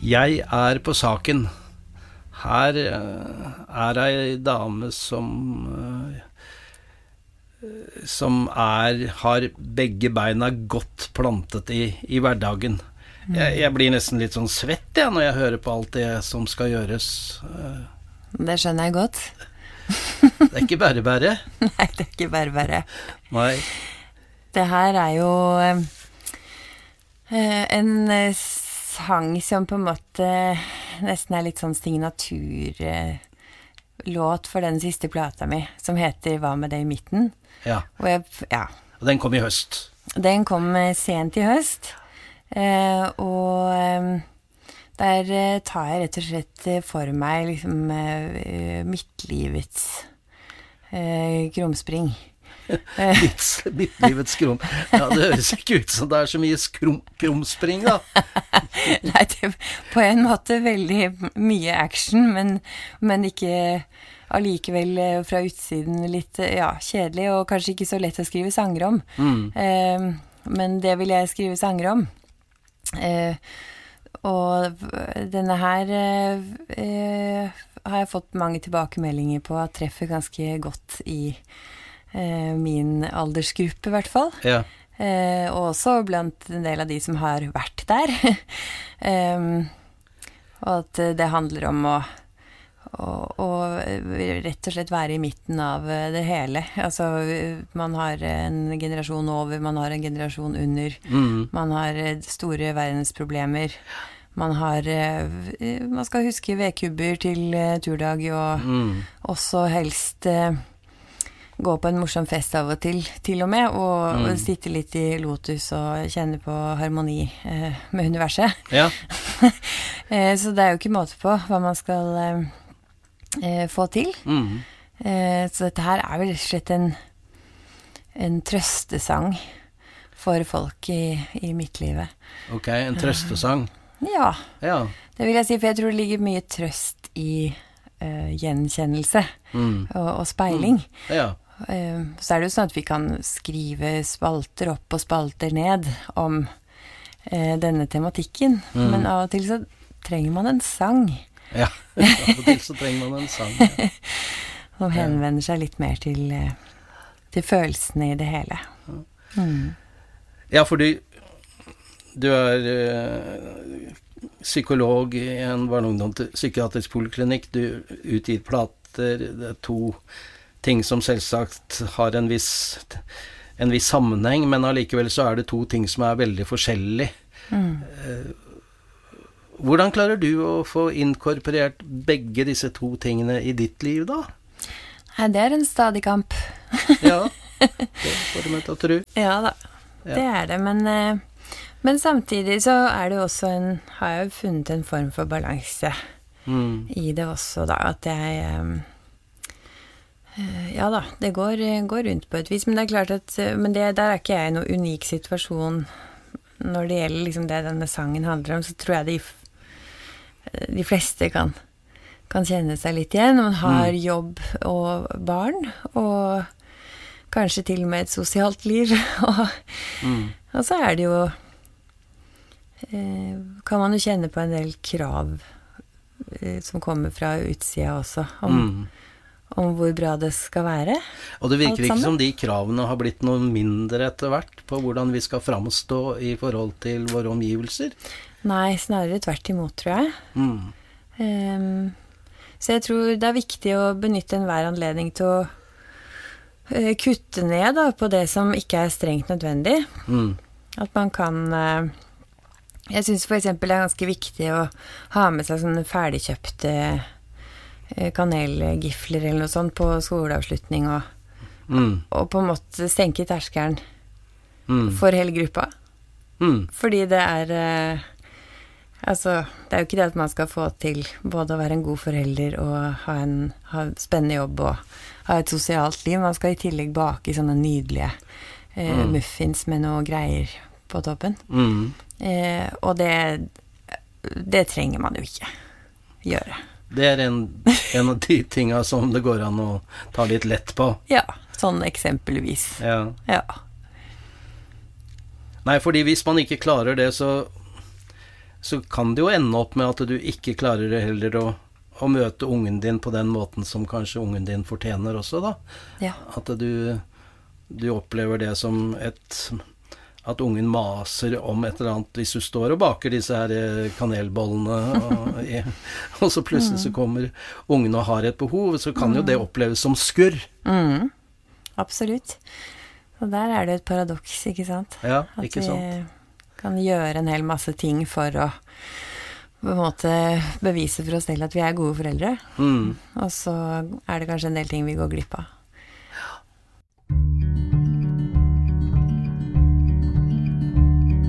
Jeg på saken. Her ei dame som har begge beina godt plantet i hverdagen. Jeg blir nesten litt sånn svett når jeg hører på alt det som skal gjøres. Det skjønner jeg godt. Det ikke bare. Nei, det ikke bare. Nei. Det her jo en sang som på en måte nesten litt sånn signaturlåt for den siste plata mi, som heter Hva med det i midten? Ja. Og den kom i høst. Den kom sent i høst, og der tar jeg rett og slett for meg liksom midtlivets krumspring. Midtlivets krum. Ja, det høres ikke ut som det så mye krumspring da. Nei, det på en måte veldig mye action, men ikke allikevel fra utsiden litt kjedelig, og kanskje ikke så lett å skrive sanger om. Men det vil jeg skrive sanger om. Og denne her har jeg fått mange tilbakemeldinger på at treffer ganske godt i min aldersgruppe i hvert fall. Ja. Og også blant en del av de som har vært der. Og at det handler om å rett og slett være i midten av det hele. Altså, man har en generasjon over, man har en generasjon under, man har store verdensproblemer, man skal huske vedkubber til turdag, og også helst gå på en morsom fest av og til og med, og sitte litt i Lotus og kjenne på harmoni med universet. Ja. Så det jo ikke måte på hva man skal få til. Så dette her vel rett og slett en trøstesang for folk i mitt livet. Ok, en trøstesang. Ja, det vil jeg si, for jeg tror det ligger mye trøst i gjenkjennelse og speiling. Ja. Så det jo sånn at vi kan skrive spalter opp og spalter ned om denne tematikken, men av og til så trenger man en sang. Ja, av og til så trenger man en sang. Ja. Og henvender seg litt mer til følelsene i det hele. Ja, fordi du psykolog i en barne- og ungdomspsykiatrisk poliklinikk, du utgir plater, det 2 ting som selvsagt har en viss sammenheng, men allikevel så det 2 ting som veldig forskjellige. Hvordan klarer du å få inkorporert begge disse 2 tingene i ditt liv da? Nei, det en stadig kamp. Ja, det får du meg til å tro. Ja da, det det, men samtidig så det jo også har jeg jo funnet en form for balanse i det også da, at jeg ja da, det går rundt på et vis, men det klart at der ikke jeg i noen unik situasjon når det gjelder liksom det denne sangen handler om, så tror jeg de fleste kan kjenne seg litt igjen. Man har jobb og barn, og kanskje til og med et sosialt liv, og så det jo kan man jo kjenne på en del krav som kommer fra utsida også, om hvor bra det skal være. Og det virker ikke som de kravene har blitt noe mindre etter hvert på hvordan vi skal framstå i forhold til våre omgivelser. Nei, snarere tvert imot, tror jeg. Så jeg tror det viktig å benytte enhver anledning til å kutte ned da, på det som ikke strengt nødvendig. At man kan jeg synes for eksempel det ganske viktig å ha med seg sånne ferdigkjøpte kanelgifler eller noe sånt på skoleavslutning og på en måte senke terskelen for hele gruppa. Fordi det altså, det jo ikke det at man skal få til både å være en god forelder og ha spennende jobb og ha et sosialt liv. Man skal i tillegg bake sånne nydelige muffins med noe greier på toppen. Og det trenger man jo ikke gjøre. Det en av de tingene som det går an å ta litt lett på. Ja, sånn eksempelvis. Ja. Nei, fordi hvis man ikke klarer det, så så kan det jo ende opp med at du ikke klarer heller å møte ungen din på den måten som kanskje ungen din fortjener også, da. Ja. At du opplever det som at ungen maser om et eller annet hvis du står og baker disse her kanelbollene, og så plutselig så kommer ungen og har et behov, så kan jo det oppleves som skurr. Absolutt. Og der er det et paradoks, ikke sant? Ja, ikke sant? At vi kan gjøre en hel masse ting for å på en måte bevise for oss selv at vi er gode foreldre. Og så er det kanskje en del ting vi går glipp av.